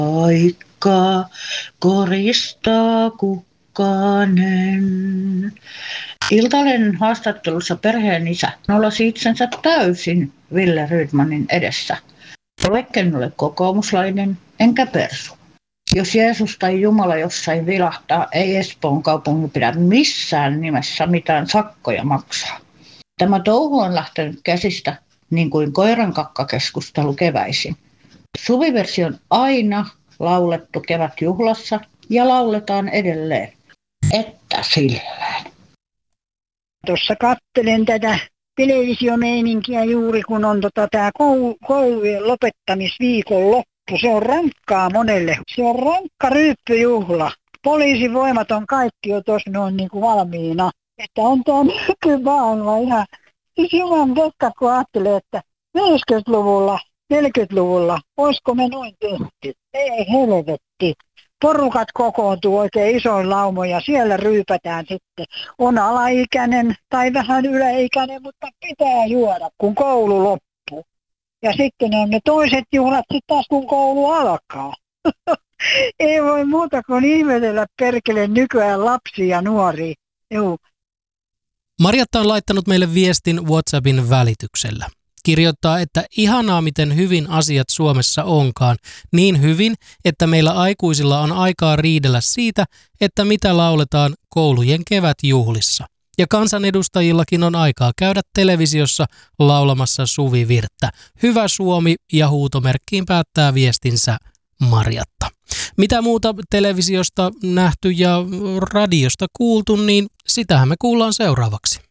Aikaa koristaa kukkanen. Iltalehden haastattelussa perheen isä nolasi itsensä täysin Ville Rydmanin edessä. Vaikken ole kokoomuslainen enkä persu. Jos Jeesus tai Jumala jossain vilahtaa, ei Espoon kaupungin pidä missään nimessä mitään sakkoja maksaa. Tämä touhu on lähtenyt käsistä niin kuin koirankakkakeskustelu keväisin. Suviversio on aina laulettu kevätjuhlassa ja lauletaan edelleen. Että silleen. Tuossa katselen tätä televisiomeininkiä juuri, kun on tämä koulujen lopettamisviikon loppu. Se on rankkaa monelle. Se on rankka ryyppyjuhla. Poliisin voimat on kaikki jo tuossa noin niin kuin valmiina. Että on tämä nykymaailma ihan. Siis juman kekka, kun ajattelee, että 40-luvulla, olisiko me noin tehty? Ei helvetti. Porukat kokoontuu oikein isoin laumoja, siellä ryypätään sitten. On alaikäinen tai vähän yläikäinen, mutta pitää juoda, kun koulu loppuu. Ja sitten on ne toiset juhlat sitten taas, kun koulu alkaa. Ei voi muuta kuin ihmetellä perkele nykyään lapsia ja nuoria. Juu. Marjatta on laittanut meille viestin WhatsAppin välityksellä. Kirjoittaa, että ihanaa miten hyvin asiat Suomessa onkaan. Niin hyvin, että meillä aikuisilla on aikaa riidellä siitä, että mitä lauletaan koulujen kevätjuhlissa. Ja kansanedustajillakin on aikaa käydä televisiossa laulamassa suvivirttä. Hyvä Suomi ja huutomerkkiin päättää viestinsä Marjatta. Mitä muuta televisiosta nähty ja radiosta kuultu, niin sitähän me kuullaan seuraavaksi.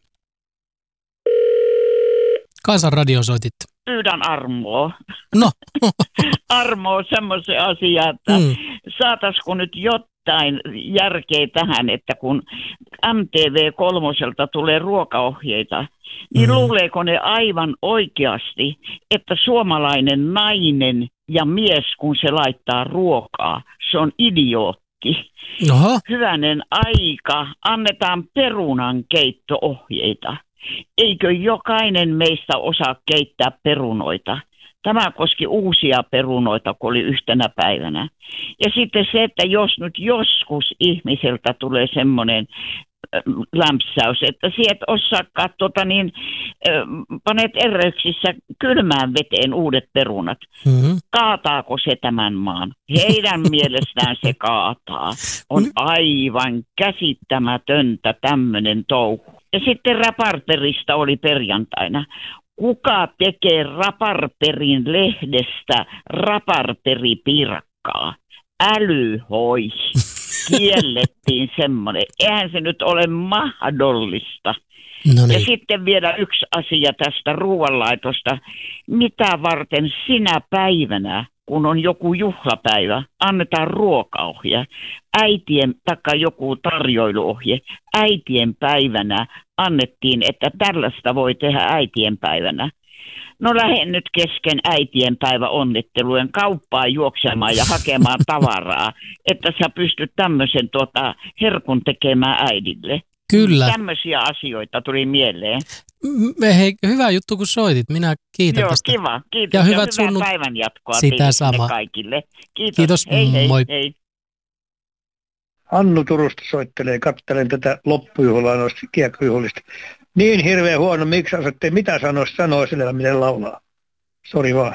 Kansanradioon soitit. Pyydän armoa. No. Armoa semmoisen asian, että saataisiko nyt jotain järkeä tähän, että kun MTV3 tulee ruokaohjeita, niin luuleeko ne aivan oikeasti, että suomalainen nainen ja mies, kun se laittaa ruokaa, se on idiootti. Oho. Hyvänen aika, annetaan perunan keittoohjeita. Eikö jokainen meistä osaa keittää perunoita? Tämä koski uusia perunoita, kun oli yhtenä päivänä. Ja sitten se, että jos nyt joskus ihmiseltä tulee semmoinen lämpsäys, että sieltä osaakaan panet ereyksissä kylmään veteen uudet perunat. Kaataako se tämän maan? Heidän mielestään se kaataa. On aivan käsittämätöntä tämmöinen touhu. Ja sitten Raparperista oli perjantaina. Kuka tekee Raparperin lehdestä raparperipiirakkaa? Älyhoi. Kiellettiin semmoinen. Eihän se nyt ole mahdollista. No niin. Ja sitten vielä yksi asia tästä ruoanlaitosta. Mitä varten sinä päivänä, kun on joku juhlapäivä, annetaan ruokaohje, joku tarjoiluohje. Äitien päivänä annettiin, että tällaista voi tehdä äitien päivänä. No lähden nyt kesken äitien päivä onnittelujen kauppaan juoksemaan ja hakemaan tavaraa, että sä pystyt tämmöisen herkun tekemään äidille. Kyllä. Tämmöisiä asioita tuli mieleen. Hei, hyvä juttu kun soitit. Minä kiitän tästä. Joo, kiva. Kiitos ja hyvää päivän jatkoa sitä samaa kaikille. Kiitos. Hei, moi. Hei. Hannu Turusta soittelee, katselen tätä loppujuhlaa noista kiekkojuhlista. Niin hirveän huono, miksi asatte, mitä sanoo sillä, miten laulaa. Sori vaan.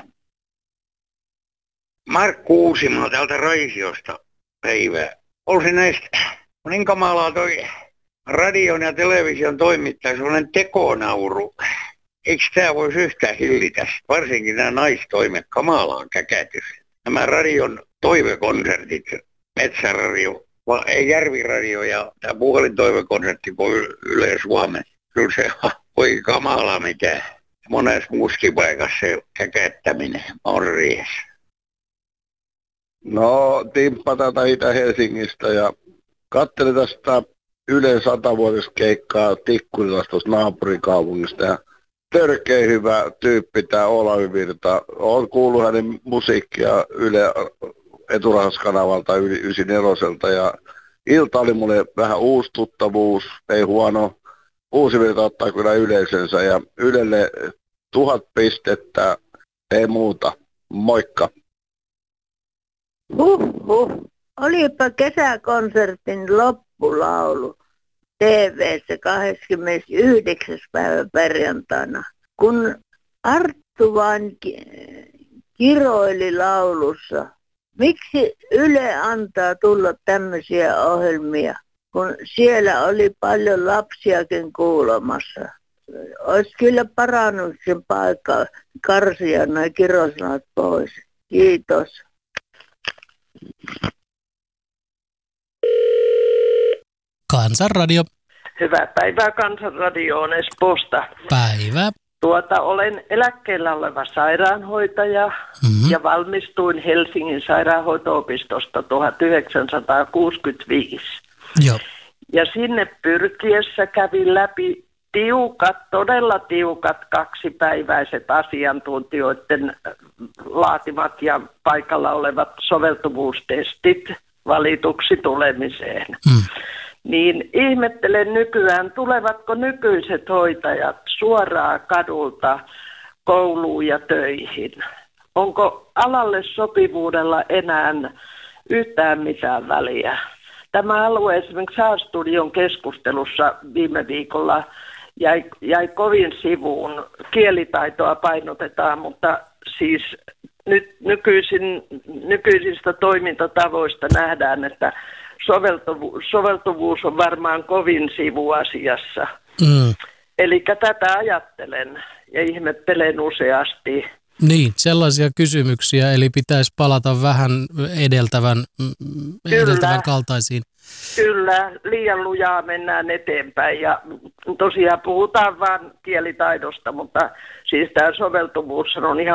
Markku Uusimaa täältä Raisiosta päivää. Olisi näistä, niin kamalaa toi radion ja television toimittaja, sellainen tekonauru. Eikö tämä voisi yhtään hillitä? Varsinkin nämä naistoimet, kamalaan käkätys. Nämä radion toivekonsertit, Metsäradio, ei Järviradio ja tämä puhelintoivekonsertti voi Yle Suomen. Kyllä se voi kamala mitä monessa muuskin paikassa se käkättäminen on riihessä. No, Timppa täältä Itä-Helsingistä ja katselin tästä Ylen 100-vuotiskeikkaa Tikkurilasta tuosta naapurikaupungista ja törkeä hyvä tyyppi tämä Olavi Virta. Olen kuullut hänen musiikkia Yle Eturahauskanavalta 94 ja ilta oli mulle vähän uusi tuttavuus, ei huono. Uusi Virta ottaa kyllä yleisönsä ja Ylelle 1000 pistettä, ei muuta. Moikka! Olipa kesäkonsertin loppulaulu TV:ssä 29. päivä perjantaina, kun Arttu vain kiroili laulussa. Miksi Yle antaa tulla tämmöisiä ohjelmia, kun siellä oli paljon lapsiakin kuulemassa? Olisi kyllä parannut sen paikkaa karsia nämä kirosanat pois. Kiitos. Kansanradio. Hyvää päivää, Kansanradio on Espoosta. Päivä. Olen eläkkeellä oleva sairaanhoitaja ja valmistuin Helsingin sairaanhoito-opistosta 1965. Joo. Ja sinne pyrkiessä kävin läpi todella tiukat 2-päiväiset asiantuntijoiden laatimat ja paikalla olevat soveltuvuustestit valituksi tulemiseen. Niin ihmettelen nykyään, tulevatko nykyiset hoitajat suoraan kadulta kouluun ja töihin? Onko alalle sopivuudella enää yhtään mitään väliä? Tämä alue esimerkiksi A-studion keskustelussa viime viikolla jäi kovin sivuun. Kielitaitoa painotetaan, mutta siis nyt nykyisistä toimintatavoista nähdään, että soveltuvuus on varmaan kovin sivuasiassa. Eli tätä ajattelen ja ihmettelen useasti. Niin, sellaisia kysymyksiä, eli pitäisi palata vähän edeltävän kaltaisiin. Kyllä, liian lujaa mennään eteenpäin ja tosiaan puhutaan vain kielitaidosta, mutta siis tämä soveltuvuus on ihan